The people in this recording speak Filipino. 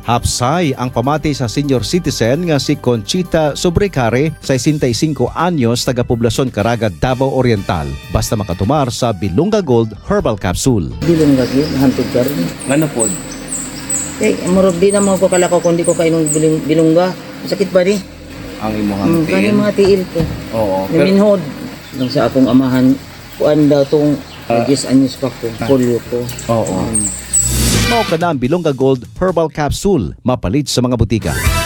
Hapsay ang pamati sa senior citizen nga si Conchita Sobrecare, 65 anyos, taga Poblacion Caraga, Davao Oriental, basta makatumar sa Bilunga Gold Herbal Capsule. Bilunga gyud hantod karon. Ano po? Murag di na mo ko kalakaw kundi ko kainom bilungga. Sakit ba di? Ang imong Kani mga tiil ko. Oo. Minhod nang sa akong amahan kuan daw tong 10 anyos pa ko, polio ko. Oo. Mao ka na ang Bilunga Gold Herbal Capsule, mapalit sa mga butika.